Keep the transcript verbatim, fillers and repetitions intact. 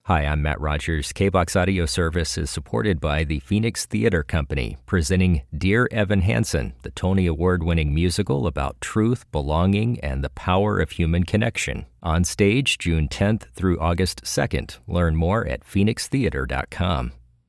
Hi, I'm Matt Rogers. K B O X Audio Service is supported by the Phoenix Theater Company, presenting Dear Evan Hansen, the Tony Award-winning musical about truth, belonging, and the power of human connection. On stage June tenth through August second. Learn more at phoenix theater dot com.